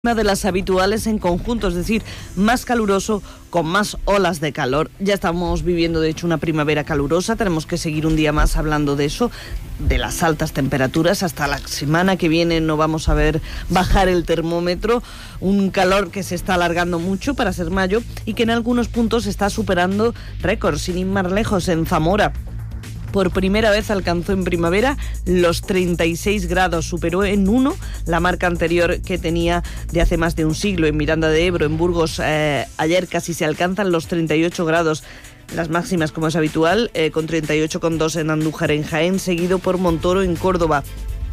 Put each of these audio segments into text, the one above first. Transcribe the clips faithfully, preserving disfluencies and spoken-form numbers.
Una de las habituales en conjunto, es decir, más caluroso con más olas de calor. Ya estamos viviendo, de hecho, una primavera calurosa. Tenemos que seguir un día más hablando de eso, de las altas temperaturas. Hasta la semana que viene no vamos a ver bajar el termómetro. Un calor que se está alargando mucho para ser mayo y que en algunos puntos está superando récords. Sin ir más lejos, en Zamora, por primera vez alcanzó en primavera los treinta y seis grados, superó en uno la marca anterior que tenía de hace más de un siglo. En Miranda de Ebro, en Burgos, eh, ayer casi se alcanzan los treinta y ocho grados. Las máximas, como es habitual, eh, con treinta y ocho coma dos en Andújar, en Jaén, seguido por Montoro, en Córdoba.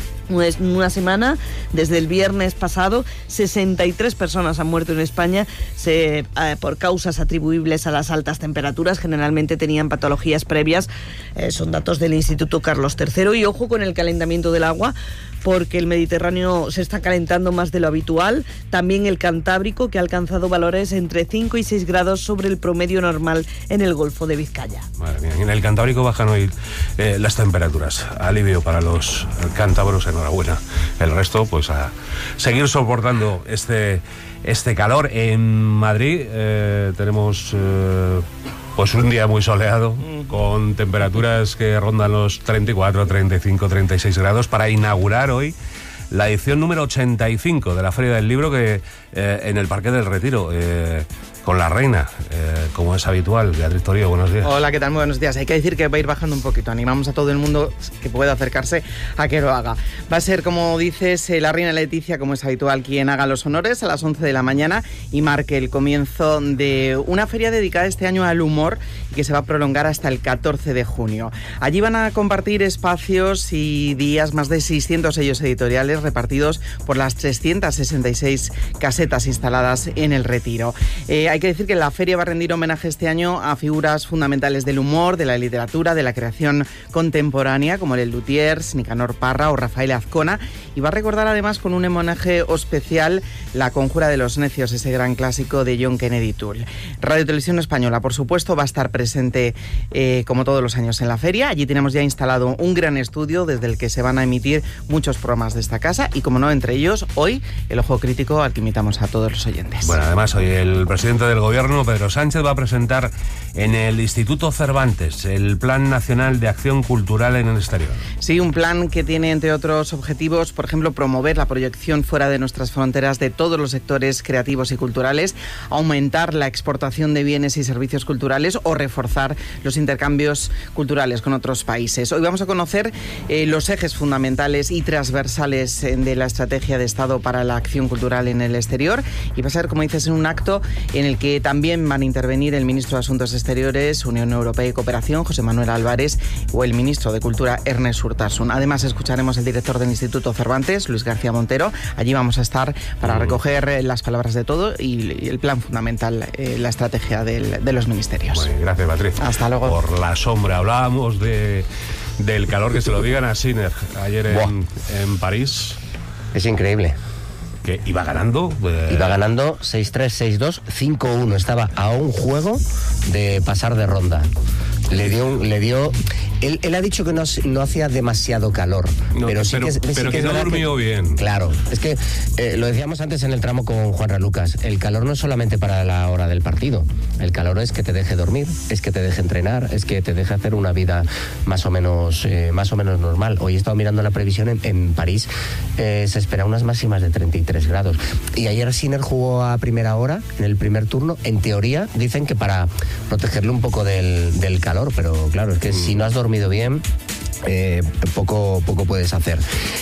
En una semana, desde el viernes pasado, sesenta y tres personas han muerto en España se, eh, por causas atribuibles a las altas temperaturas. Generalmente tenían patologías previas. Eh, son datos del Instituto Carlos tercero. Y ojo con el calentamiento del agua, porque el Mediterráneo se está calentando más de lo habitual. También el Cantábrico, que ha alcanzado valores entre cinco y seis grados sobre el promedio normal en el Golfo de Vizcaya. Madre mía, en el Cantábrico bajan hoy eh, las temperaturas. Alivio para los cántabros, enhorabuena. El resto, pues a seguir soportando este, este calor. En Madrid eh, tenemos eh, pues un día muy soleado, con temperaturas que rondan los treinta y cuatro, treinta y cinco, treinta y seis grados, para inaugurar hoy la edición número ochenta y cinco de la Feria del Libro, que eh, en el Parque del Retiro, eh, con la reina, eh, como es habitual. Beatriz Torío, buenos días. Hola, ¿qué tal? Muy buenos días. Hay que decir que va a ir bajando un poquito. Animamos a todo el mundo que pueda acercarse a que lo haga. Va a ser, como dices, la reina Leticia, como es habitual, quien haga los honores a las once de la mañana y marque el comienzo de una feria dedicada este año al humor y que se va a prolongar hasta el catorce de junio. Allí van a compartir espacios y días más de seiscientos sellos editoriales repartidos por las trescientas sesenta y seis casetas instaladas en el Retiro. Eh, hay que decir que la feria va a rendir homenaje este año a figuras fundamentales del humor, de la literatura, de la creación contemporánea, como el Lutiers, Nicanor Parra o Rafael Azcona, y va a recordar además con un homenaje especial La Conjura de los Necios, ese gran clásico de John Kennedy Toole. Radio Televisión Española, por supuesto, va a estar presente eh, como todos los años en la feria. Allí tenemos ya instalado un gran estudio desde el que se van a emitir muchos programas de esta casa y, como no, entre ellos, hoy, el Ojo Crítico, al que invitamos a todos los oyentes. Bueno, además, hoy el presidente del Gobierno, Pedro Sánchez, va a presentar en el Instituto Cervantes el Plan Nacional de Acción Cultural en el Exterior. Sí, un plan que tiene, entre otros objetivos, por ejemplo, promover la proyección fuera de nuestras fronteras de todos los sectores creativos y culturales, aumentar la exportación de bienes y servicios culturales o reforzar los intercambios culturales con otros países. Hoy vamos a conocer eh, los ejes fundamentales y transversales de la estrategia de Estado para la acción cultural en el exterior, y va a ser, como dices, en un acto en el que también van a intervenir el ministro de Asuntos Exteriores, Unión Europea y Cooperación, José Manuel Álvarez, o el ministro de Cultura, Ernest Urtasun. Además, escucharemos al director del Instituto Cervantes, Luis García Montero. Allí vamos a estar para recoger las palabras de todo y el plan fundamental, eh, la estrategia del, de los ministerios. Muy bien, gracias, Beatriz. Hasta luego. Por la sombra. Hablábamos de, del calor, que se lo digan a Sinner ayer en, en París. Es increíble. Que iba ganando. Eh... Iba ganando seis tres, seis dos, cinco uno. Estaba a un juego de pasar de ronda. Le dio... Le dio él, él ha dicho que no, no hacía demasiado calor, no, pero sí pero, que, sí pero que, que no durmió que, bien. Claro, es que eh, lo decíamos antes en el tramo con Juanra Lucas, el calor no es solamente para la hora del partido, el calor es que te deje dormir, es que te deje entrenar, es que te deje hacer una vida más o menos, eh, más o menos normal. Hoy he estado mirando la previsión en, en París, eh, se espera unas máximas de treinta y tres grados. Y ayer Sinner jugó a primera hora, en el primer turno. En teoría dicen que para protegerle un poco del, del calor, pero claro, es que mm. si no has dormido bien, Eh, poco poco puedes hacer.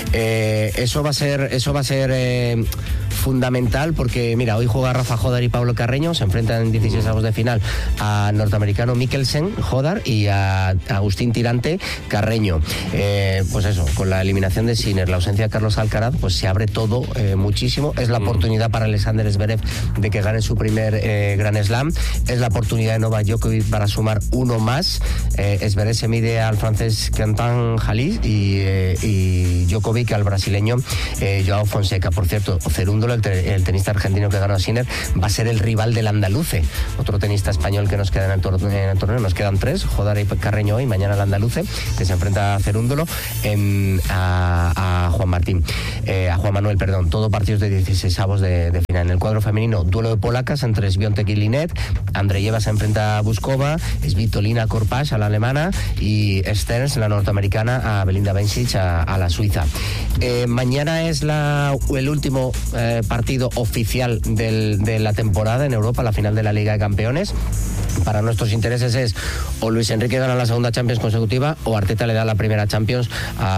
Eh, eso va a ser eso va a ser eh, fundamental, porque mira, hoy juega Rafa Jodar y Pablo Carreño, se enfrentan en dieciséis avos de final a norteamericano Mikkelsen Jodar y a Agustín Tirante Carreño. Eh, pues eso, con la eliminación de Sinner, la ausencia de Carlos Alcaraz, pues se abre todo eh, muchísimo. Es la oportunidad para Alexander Zverev de que gane su primer eh, Grand Slam. Es la oportunidad de Novak Djokovic para sumar uno más. Eh, Zverev se mide al francés Quentin Jalí y, eh, y Djokovic al brasileño eh, Joao Fonseca. Por cierto, Cerúndolo el, te, el tenista argentino que ganó Sinner, va a ser el rival del andaluce, otro tenista español que nos queda en el, tor- en el torneo. Nos quedan tres, Jodar y Carreño hoy, mañana el andaluce, que se enfrenta a Cerúndolo, en, a, a Juan Martín, eh, a Juan Manuel, perdón. Todo partidos de dieciseisavos de, de final. En el cuadro femenino, duelo de polacas entre Swiatek y Linet. Andreyeva se enfrenta a Buskova, Svitolina Korpás a la alemana y Stearns, la norteamericana, a Belinda Bencic, a, a la suiza. Eh, mañana es la, el último eh, partido oficial del, de la temporada en Europa, la final de la Liga de Campeones. Para nuestros intereses es o Luis Enrique gana la segunda Champions consecutiva o Arteta le da la primera Champions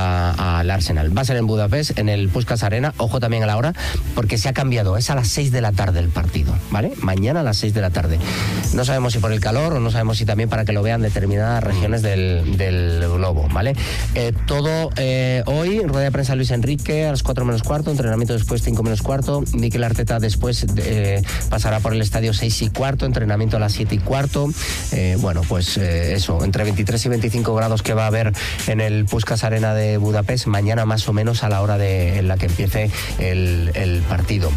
al Arsenal. Va a ser en Budapest, en el Puskás Arena. Ojo también a la hora, porque se ha cambiado. Es a las seis de la tarde el partido, ¿vale? Mañana a las seis de la tarde. No sabemos si por el calor o no sabemos si también para que lo vean determinadas regiones del, del globo, ¿vale? Eh, todo eh, hoy, rueda de prensa Luis Enrique a las cuatro menos cuarto, entrenamiento después cinco menos cuarto. Mikel Arteta después eh, pasará por el estadio seis y cuarto, entrenamiento a las siete y cuarto. Eh, bueno, pues eh, eso, entre veintitrés y veinticinco grados que va a haber en el Puskás Arena de Budapest mañana más o menos a la hora de, en la que empiece el, el partido.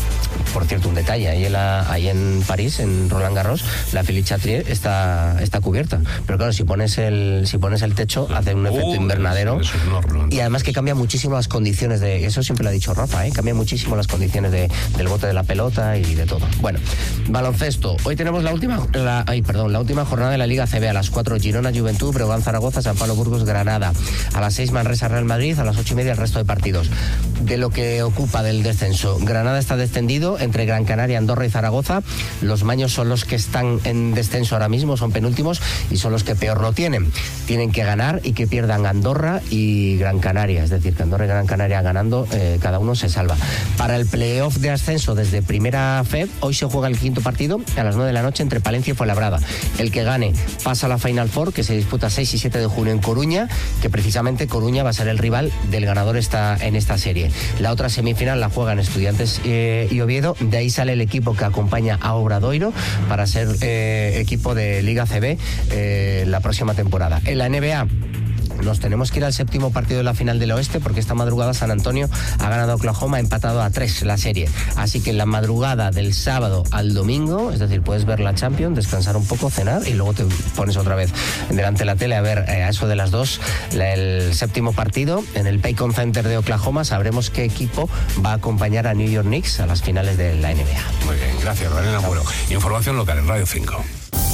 Por cierto, un detalle, ahí en, la, ahí en París, en Roland Garros, la Philippe Chatrier está, está cubierta. Pero claro, si pones el, si pones el techo, hace un efecto uh, invernadero. Eso, eso no, y además que cambia muchísimo las condiciones de... Eso siempre lo ha dicho Rafa, ¿eh? Cambia muchísimo las condiciones de, del bote de la pelota y de todo. Bueno, baloncesto. Hoy tenemos la última, la, ay, perdón, la última jornada de la Liga C B. A las cuatro, Girona, Juventud, Breogán, Zaragoza, San Pablo, Burgos, Granada. A las seis, Manresa, Real Madrid. A las ocho y media, el resto de partidos. De lo que ocupa del descenso. Granada está descendido entre Gran Canaria, Andorra y Zaragoza. Los maños son los que están en descenso ahora mismo, son penúltimos y son los que peor lo tienen. Tienen que ganar y que pierdan Andorra y Gran Canaria, es decir, que Andorra y Gran Canaria ganando, eh, cada uno se salva. Para el playoff de ascenso desde Primera F E D, hoy se juega el quinto partido a las nueve de la noche entre Palencia y Fuenlabrada. El que gane pasa a la Final Four, que se disputa seis y siete de junio en Coruña, que precisamente Coruña va a ser el rival del ganador esta, en esta serie. La otra semifinal la juegan Estudiantes eh, y Oviedo. De ahí sale el equipo que acompaña a Obradoiro para ser eh, equipo de Liga C B eh, la próxima temporada. En la N B A nos tenemos que ir al séptimo partido de la final del oeste, porque esta madrugada San Antonio ha ganado a Oklahoma, ha empatado a tres la serie. Así que en la madrugada del sábado al domingo, es decir, puedes ver la Champions, descansar un poco, cenar y luego te pones otra vez delante de la tele a ver eh, a eso de las dos la, el séptimo partido. En el Paycon Center de Oklahoma sabremos qué equipo va a acompañar a New York Knicks a las finales de la N B A. Muy bien, gracias, Lorena. Bueno, información local en Radio cinco.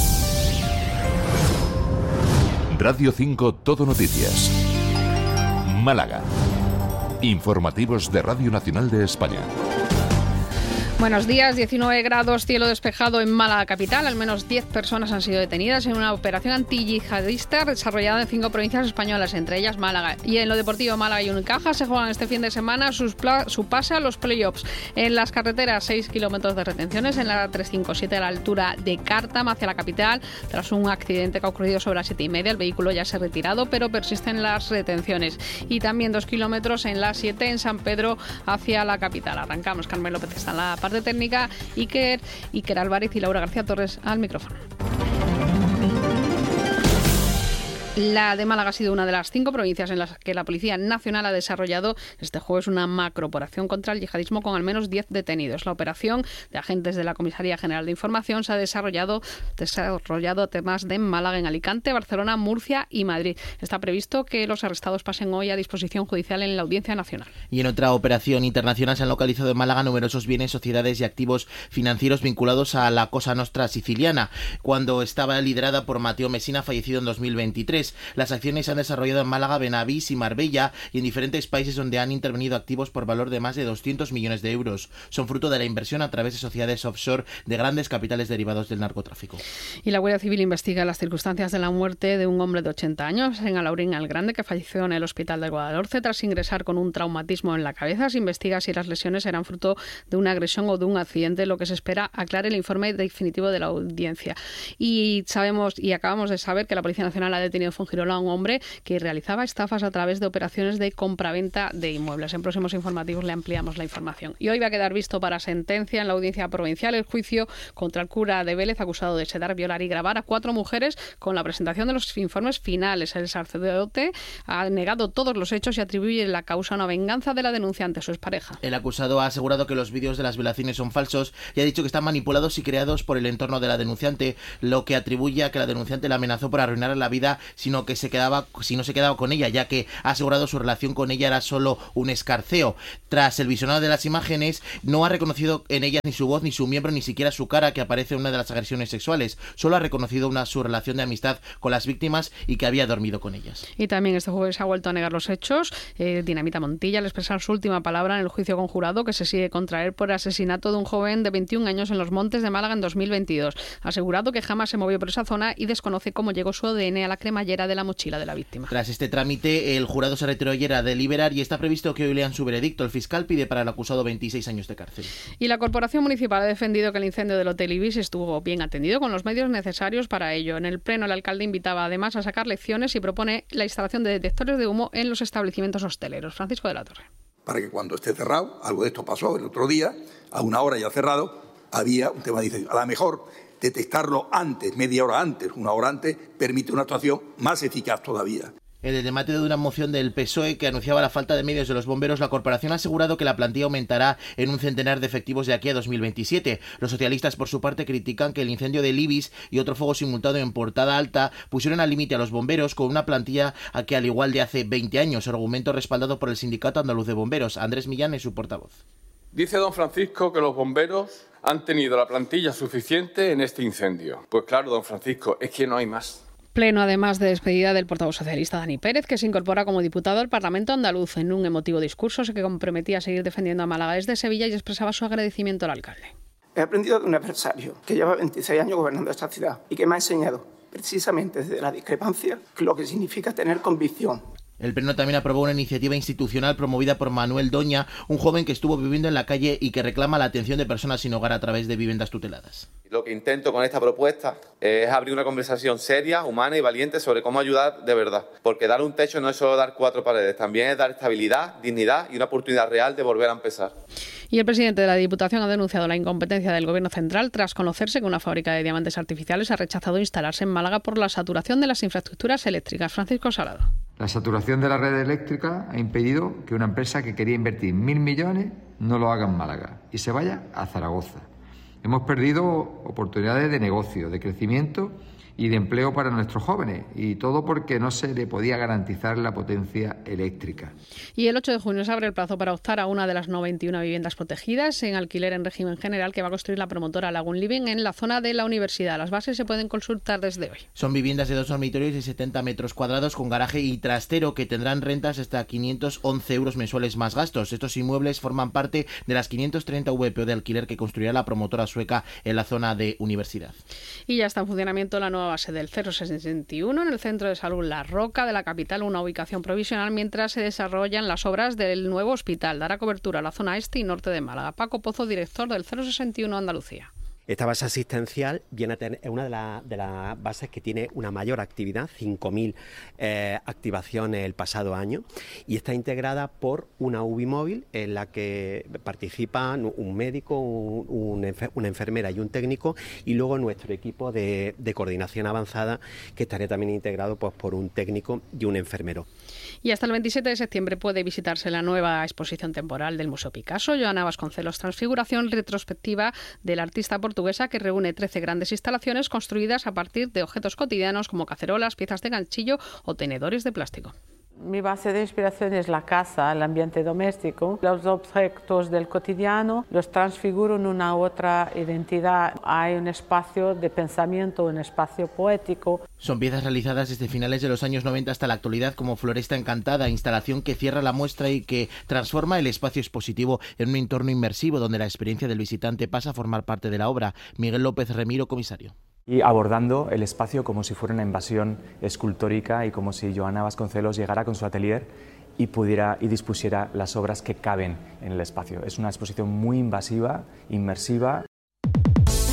Radio cinco Todo Noticias. Málaga. Informativos de Radio Nacional de España. Buenos días, diecinueve grados, cielo despejado en Málaga capital. Al menos diez personas han sido detenidas en una operación antiyihadista desarrollada en cinco provincias españolas, entre ellas Málaga. Y en lo deportivo, Málaga y Unicaja se juegan este fin de semana sus pla- su pase a los playoffs. En las carreteras, seis kilómetros de retenciones en la trescientos cincuenta y siete a la altura de Cártam hacia la capital. Tras un accidente que ha ocurrido sobre las siete y media, el vehículo ya se ha retirado, pero persisten las retenciones. Y también dos kilómetros en la siete en San Pedro hacia la capital. Arrancamos. Carmen López está en la parte de técnica, Iker, Iker Álvarez y Laura García Torres al micrófono. La de Málaga ha sido una de las cinco provincias en las que la Policía Nacional ha desarrollado este jueves una macrooperación contra el yihadismo con al menos diez detenidos. La operación de agentes de la Comisaría General de Información se ha desarrollado, desarrollado temas de Málaga, en Alicante, Barcelona, Murcia y Madrid. Está previsto que los arrestados pasen hoy a disposición judicial en la Audiencia Nacional. Y en otra operación internacional se han localizado en Málaga numerosos bienes, sociedades y activos financieros vinculados a la Cosa Nostra siciliana, cuando estaba liderada por Matteo Messina, fallecido en dos mil veintitrés. Las acciones se han desarrollado en Málaga, Benavís y Marbella y en diferentes países donde han intervenido activos por valor de más de doscientos millones de euros. Son fruto de la inversión a través de sociedades offshore de grandes capitales derivados del narcotráfico. Y la Guardia Civil investiga las circunstancias de la muerte de un hombre de ochenta años en Alaurín el Grande, que falleció en el hospital de Guadalhorce tras ingresar con un traumatismo en la cabeza. Se investiga si las lesiones eran fruto de una agresión o de un accidente, lo que se espera aclare el informe definitivo de la audiencia. Y sabemos y acabamos de saber que la Policía Nacional ha detenido de Fuengirola a un hombre que realizaba estafas a través de operaciones de compraventa de inmuebles. En próximos informativos le ampliamos la información. Y hoy va a quedar visto para sentencia en la Audiencia Provincial el juicio contra el cura de Vélez acusado de sedar, violar y grabar a cuatro mujeres con la presentación de los informes finales. El sacerdote ha negado todos los hechos y atribuye la causa a una venganza de la denunciante, su expareja. El acusado ha asegurado que los vídeos de las violaciones son falsos y ha dicho que están manipulados y creados por el entorno de la denunciante, lo que atribuye a que la denunciante la amenazó por arruinarle la vida sino que se quedaba, si no se quedaba con ella, ya que ha asegurado su relación con ella era solo un escarceo. Tras el visionado de las imágenes, no ha reconocido en ellas ni su voz, ni su miembro, ni siquiera su cara, que aparece en una de las agresiones sexuales. Solo ha reconocido una su relación de amistad con las víctimas y que había dormido con ellas. Y también este jueves ha vuelto a negar los hechos. Eh, Dinamita Montilla, al expresar su última palabra en el juicio conjurado que se sigue contra él por asesinato de un joven de veintiún años en los Montes de Málaga en dos mil veintidós. Ha asegurado que jamás se movió por esa zona y desconoce cómo llegó su A D N a la cremallera de la mochila de la víctima. Tras este trámite, el jurado se retiró ayer a deliberar y está previsto que hoy lean su veredicto. El fiscal pide para el acusado veintiséis años de cárcel. Y la Corporación Municipal ha defendido que el incendio del Hotel Ibis estuvo bien atendido con los medios necesarios para ello. En el pleno, el alcalde invitaba además a sacar lecciones y propone la instalación de detectores de humo en los establecimientos hosteleros. Francisco de la Torre. Para que cuando esté cerrado, algo de esto pasó el otro día, a una hora ya cerrado, había un tema de incendio. A lo mejor detectarlo antes, media hora antes, una hora antes, permite una actuación más eficaz todavía. En el debate de una moción del P S O E que anunciaba la falta de medios de los bomberos, la corporación ha asegurado que la plantilla aumentará en un centenar de efectivos de aquí a dos mil veintisiete. Los socialistas, por su parte, critican que el incendio del Ibis y otro fuego simultáneo en Portada Alta pusieron al límite a los bomberos con una plantilla a que al igual de hace veinte años, argumento respaldado por el Sindicato Andaluz de Bomberos. Andrés Millán es su portavoz. Dice don Francisco que los bomberos han tenido la plantilla suficiente en este incendio. Pues claro, don Francisco, es que no hay más. Pleno, además de despedida del portavoz socialista Dani Pérez, que se incorpora como diputado al Parlamento andaluz. En un emotivo discurso se comprometía a seguir defendiendo a Málaga desde Sevilla y expresaba su agradecimiento al alcalde. He aprendido de un adversario que lleva veintiséis años gobernando esta ciudad y que me ha enseñado, precisamente desde la discrepancia, lo que significa tener convicción. El Pleno también aprobó una iniciativa institucional promovida por Manuel Doña, un joven que estuvo viviendo en la calle y que reclama la atención de personas sin hogar a través de viviendas tuteladas. Lo que intento con esta propuesta es abrir una conversación seria, humana y valiente sobre cómo ayudar de verdad. Porque dar un techo no es solo dar cuatro paredes, también es dar estabilidad, dignidad y una oportunidad real de volver a empezar. Y el presidente de la Diputación ha denunciado la incompetencia del Gobierno central tras conocerse que una fábrica de diamantes artificiales ha rechazado instalarse en Málaga por la saturación de las infraestructuras eléctricas. Francisco Salado. La saturación de la red eléctrica ha impedido que una empresa que quería invertir mil millones no lo haga en Málaga y se vaya a Zaragoza. Hemos perdido oportunidades de negocio, de crecimiento y de empleo para nuestros jóvenes, y todo porque no se le podía garantizar la potencia eléctrica. Y el ocho de junio se abre el plazo para optar a una de las noventa y una viviendas protegidas en alquiler en régimen general que va a construir la promotora Lagoon Living en la zona de la universidad. Las bases se pueden consultar desde hoy. Son viviendas de dos dormitorios de setenta metros cuadrados con garaje y trastero que tendrán rentas hasta quinientos once euros mensuales más gastos. Estos inmuebles forman parte de las quinientos treinta V P O de alquiler que construirá la promotora sueca en la zona de universidad. Y ya está en funcionamiento la nueva base del cero sesenta y uno en el Centro de Salud La Roca de la capital, una ubicación provisional mientras se desarrollan las obras del nuevo hospital. Dará cobertura a la zona este y norte de Málaga. Paco Pozo, director del cero sesenta y uno Andalucía. Esta base asistencial viene a tener, es una de, la, de las bases que tiene una mayor actividad, cinco mil eh, activaciones el pasado año, y está integrada por una U B I móvil en la que participan un médico, un, un, una enfermera y un técnico, y luego nuestro equipo de, de coordinación avanzada, que estará también integrado pues, por un técnico y un enfermero. Y hasta el veintisiete de septiembre puede visitarse la nueva exposición temporal del Museo Picasso, Joana Vasconcelos, transfiguración retrospectiva del artista portuguesa que reúne trece grandes instalaciones construidas a partir de objetos cotidianos como cacerolas, piezas de ganchillo o tenedores de plástico. Mi base de inspiración es la casa, el ambiente doméstico. Los objetos del cotidiano los transfiguro en una otra identidad. Hay un espacio de pensamiento, un espacio poético. Son piezas realizadas desde finales de los años noventa hasta la actualidad como Floresta Encantada, instalación que cierra la muestra y que transforma el espacio expositivo en un entorno inmersivo donde la experiencia del visitante pasa a formar parte de la obra. Miguel López Remiro, comisario. Y abordando el espacio como si fuera una invasión escultórica y como si Joana Vasconcelos llegara con su atelier y pudiera y dispusiera las obras que caben en el espacio. Es una exposición muy invasiva, inmersiva.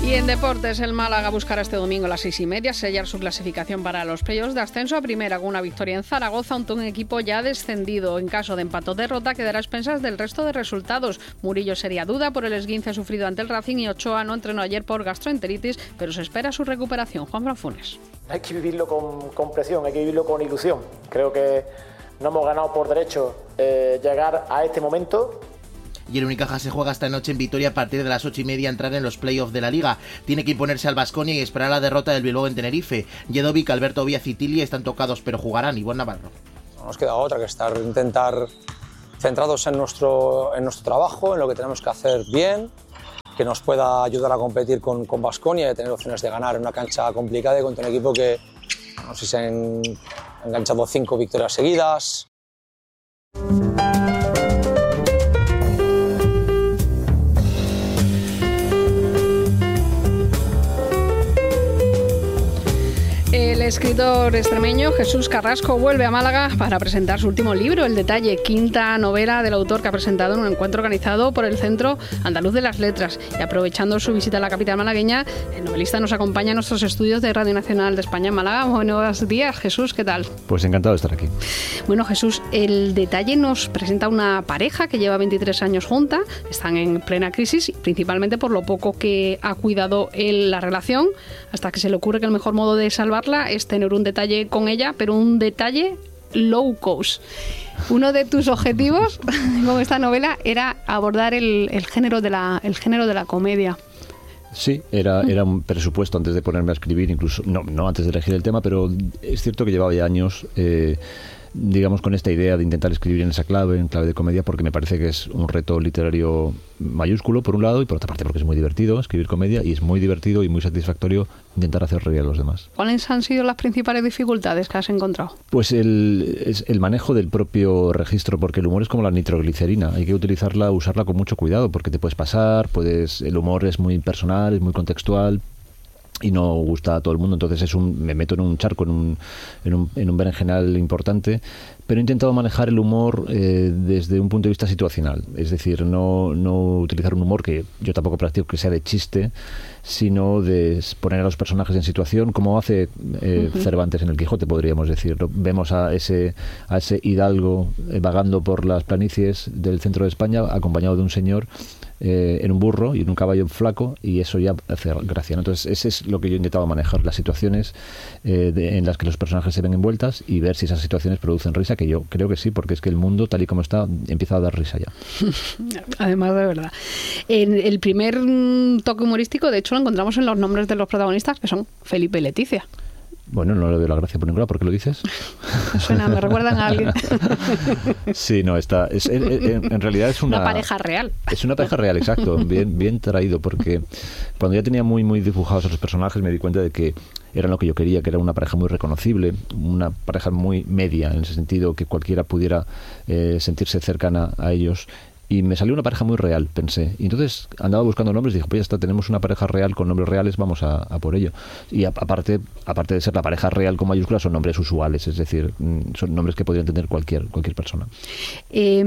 Y en deportes, el Málaga buscará este domingo a las seis y media sellar su clasificación para los playoffs de ascenso a primera con una victoria en Zaragoza ante un equipo ya descendido. En caso de empate o derrota quedará a expensas del resto de resultados. Murillo sería duda por el esguince sufrido ante el Racing y Ochoa no entrenó ayer por gastroenteritis, pero se espera su recuperación. Juan Franfunes. Hay que vivirlo con, con presión, hay que vivirlo con ilusión. Creo que no hemos ganado por derecho eh, llegar a este momento. Y el Unicaja se juega esta noche en Vitoria a partir de las ocho y media entrar en los playoffs de la Liga. Tiene que imponerse al Baskonia y esperar la derrota del Bilbao en Tenerife. Jedovic, Alberto Víaz y Tilly están tocados pero jugarán. Ivonne Navarro. No nos queda otra que estar, intentar centrados en nuestro, en nuestro trabajo, en lo que tenemos que hacer bien, que nos pueda ayudar a competir con Baskonia y a tener opciones de ganar en una cancha complicada y contra un equipo que no sé si se han enganchado cinco victorias seguidas. El escritor extremeño Jesús Carrasco vuelve a Málaga para presentar su último libro, El Detalle, quinta novela del autor que ha presentado en un encuentro organizado por el Centro Andaluz de las Letras. Y aprovechando su visita a la capital malagueña, el novelista nos acompaña en nuestros estudios de Radio Nacional de España en Málaga. Buenos días, Jesús, ¿qué tal? Pues encantado de estar aquí. Bueno, Jesús, El Detalle nos presenta una pareja que lleva veintitrés años junta, están en plena crisis, principalmente por lo poco que ha cuidado él la relación, hasta que se le ocurre que el mejor modo de salvarla es tener un detalle con ella, pero un detalle low cost. Uno de tus objetivos con esta novela era abordar el, el género de la el género de la comedia. Sí, era, era un presupuesto antes de ponerme a escribir, incluso no, no antes de elegir el tema, pero es cierto que llevaba ya años eh, digamos con esta idea de intentar escribir en esa clave, en clave de comedia, porque me parece que es un reto literario mayúsculo por un lado y por otra parte porque es muy divertido escribir comedia y es muy divertido y muy satisfactorio intentar hacer reír a los demás. ¿Cuáles han sido las principales dificultades que has encontrado? Pues el, es el manejo del propio registro, porque el humor es como la nitroglicerina, hay que utilizarla, usarla con mucho cuidado porque te puedes pasar, puedes, el humor es muy personal, es muy contextual y no gusta a todo el mundo, entonces es un, me meto en un charco, en un, en un, en un berenjenal importante, pero he intentado manejar el humor eh, desde un punto de vista situacional, es decir, no, no utilizar un humor que yo tampoco practico que sea de chiste, sino de poner a los personajes en situación, como hace eh, uh-huh. Cervantes en el Quijote, podríamos decir. Vemos a ese, a ese hidalgo eh, vagando por las planicies del centro de España, acompañado de un señor eh, en un burro y en un caballo flaco, y eso ya hace gracia, ¿no? Entonces, ese es lo que yo he intentado manejar, las situaciones eh, de, en las que los personajes se ven envueltas y ver si esas situaciones producen risa, que yo creo que sí, porque es que el mundo, tal y como está, empieza a dar risa ya. Además, de verdad. En el primer toque humorístico, de hecho, lo encontramos en los nombres de los protagonistas, que son Felipe y Leticia. Bueno, no le doy la gracia por ninguna, ¿por qué lo dices? Suena, me recuerdan a alguien. Sí, no, está, es, es, en realidad es una... Una pareja real. Es una pareja real, exacto, bien, bien traído, porque cuando ya tenía muy, muy dibujados a los personajes me di cuenta de que eran lo que yo quería, que era una pareja muy reconocible, una pareja muy media, en ese sentido que cualquiera pudiera eh, sentirse cercana a ellos. Y me salió una pareja muy real, pensé. Y entonces andaba buscando nombres y dije, pues ya está, tenemos una pareja real con nombres reales, vamos a, a por ello. Y a, aparte aparte de ser la pareja real con mayúsculas, son nombres usuales, es decir, son nombres que podrían tener cualquier, cualquier persona. Eh,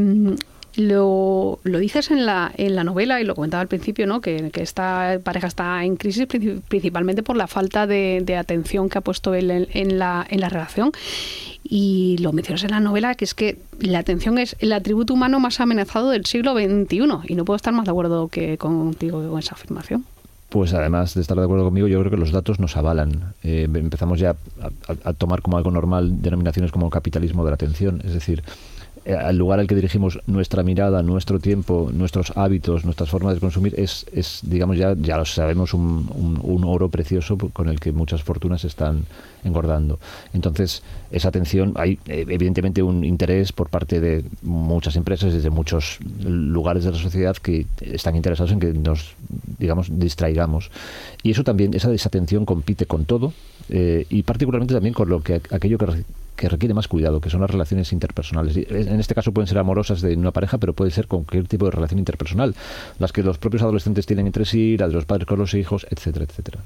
lo, lo dices en la, en la novela, y lo comentaba al principio, ¿no? que, que esta pareja está en crisis principalmente por la falta de, de atención que ha puesto él en, en, la, en la relación. Y lo mencionas en la novela, que es que la atención es el atributo humano más amenazado del siglo veintiuno, y no puedo estar más de acuerdo que contigo que con esa afirmación. Pues además de estar de acuerdo conmigo, yo creo que los datos nos avalan. Eh, empezamos ya a, a, a tomar como algo normal denominaciones como capitalismo de la atención, es decir, al lugar al que dirigimos nuestra mirada, nuestro tiempo, nuestros hábitos, nuestras formas de consumir, es, es digamos, ya, ya lo sabemos, un, un, un oro precioso con el que muchas fortunas están engordando. Entonces, esa atención, hay evidentemente un interés por parte de muchas empresas, desde muchos lugares de la sociedad, que están interesados en que nos, digamos, distraigamos. Y eso también, esa desatención compite con todo, eh, y particularmente también con lo que aquello que que requiere más cuidado, que son las relaciones interpersonales. En este caso pueden ser amorosas de una pareja, pero puede ser cualquier tipo de relación interpersonal, las que los propios adolescentes tienen entre sí, la de los padres con los hijos, etcétera, etcétera.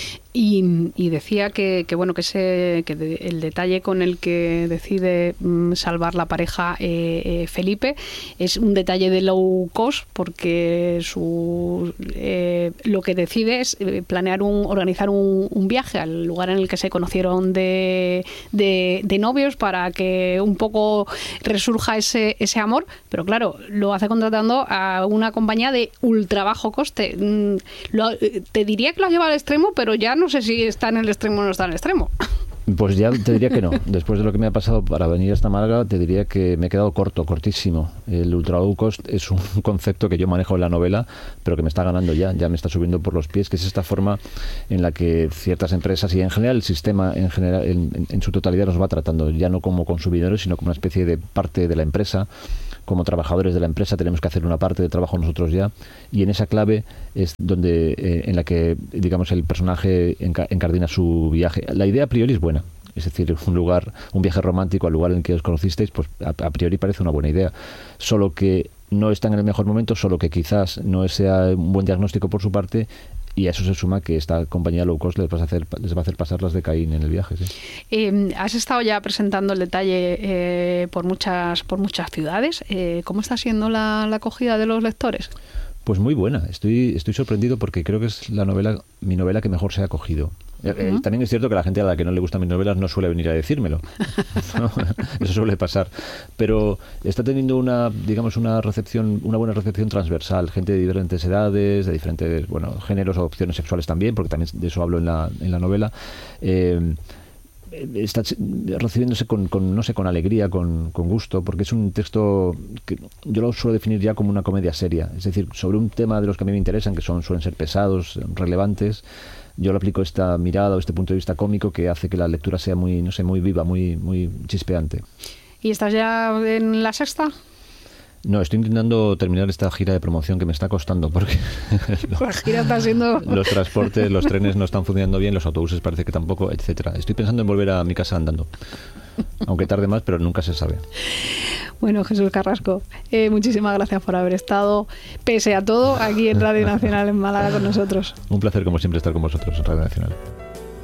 Y, y decía que, que bueno que, ese, que de, el detalle con el que decide mm, salvar la pareja eh, eh, Felipe es un detalle de low cost, porque su eh, lo que decide es planear un organizar un, un viaje al lugar en el que se conocieron de, de, de novios, para que un poco resurja ese, ese amor, pero claro, lo hace contratando a una compañía de ultra bajo coste. Mm, lo, te diría que lo ha llevado al extremo, pero ya no No sé si está en el extremo o no está en el extremo. Pues ya te diría que no. Después de lo que me ha pasado para venir hasta Málaga, te diría que me he quedado corto, cortísimo. El ultra low cost es un concepto que yo manejo en la novela, pero que me está ganando ya, ya me está subiendo por los pies, que es esta forma en la que ciertas empresas y en general el sistema en general en, en su totalidad nos va tratando, ya no como consumidores, sino como una especie de parte de la empresa. Como trabajadores de la empresa tenemos que hacer una parte de trabajo nosotros ya, y en esa clave es donde eh, en la que, digamos, el personaje enca- encardina su viaje. La idea a priori es buena, es decir, un lugar, un viaje romántico al lugar en el que os conocisteis, pues a, a priori parece una buena idea, solo que no están en el mejor momento, solo que quizás no sea un buen diagnóstico por su parte. Y a eso se suma que esta compañía low cost les va a hacer, les va a hacer pasar las de Caín en el viaje. Sí. Eh, has estado ya presentando el detalle eh, por muchas por muchas ciudades. Eh, ¿Cómo está siendo la, la acogida de los lectores? Pues muy buena. Estoy estoy sorprendido porque creo que es la novela mi novela que mejor se ha acogido. Uh-huh. Eh, también es cierto que la gente a la que no le gustan mis novelas no suele venir a decírmelo. ¿No? Eso suele pasar. Pero está teniendo una, digamos, una recepción, una buena recepción transversal. Gente de diferentes edades, de diferentes, bueno, géneros o opciones sexuales también, porque también de eso hablo en la, en la novela. Eh, está recibiéndose con, con, no sé, con alegría, con, con gusto, porque es un texto que yo lo suelo definir ya como una comedia seria. Es decir, sobre un tema de los que a mí me interesan, que son suelen ser pesados, relevantes, yo le aplico esta mirada o este punto de vista cómico que hace que la lectura sea muy, no sé, muy viva, muy, muy chispeante. ¿Y estás ya en la sexta? No, estoy intentando terminar esta gira de promoción que me está costando porque la gira está siendo... los transportes, los trenes no están funcionando bien, los autobuses parece que tampoco, etcétera. Estoy pensando en volver a mi casa andando, aunque tarde más, pero nunca se sabe. Bueno, Jesús Carrasco, eh, muchísimas gracias por haber estado, pese a todo, aquí en Radio Nacional en Málaga con nosotros. Un placer, como siempre, estar con vosotros en Radio Nacional.